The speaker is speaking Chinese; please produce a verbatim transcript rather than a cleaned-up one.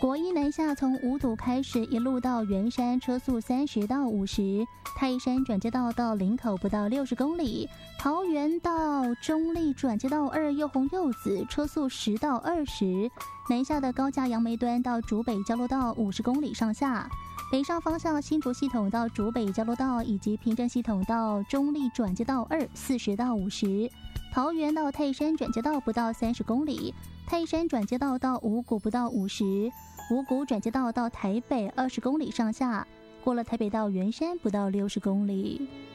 国一南下从五堵开始一路到圆山，车速三十到五十；泰山转接道到林口不到六十公里；桃园到中立转接道二又红柚子，车速十到二十；南下的高架杨梅端到竹北交流道五十公里上下；北上方向新竹系统到竹北交流道以及平镇系统到中立转接道二四十到五十；桃园到泰山转接道不到三十公里；泰山转接道到五股不到五十。五股转接道到台北二十公里上下，过了台北到圆山不到六十公里。